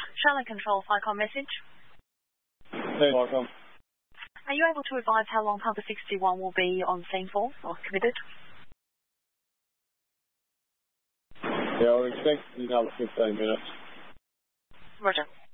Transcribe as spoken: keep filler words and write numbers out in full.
Charlotte Control, Flycom message. Hey, Flycom. Are you able to advise how long Panther sixty-one will be on scene for, or committed? Yeah, I would expect another fifteen minutes. Roger.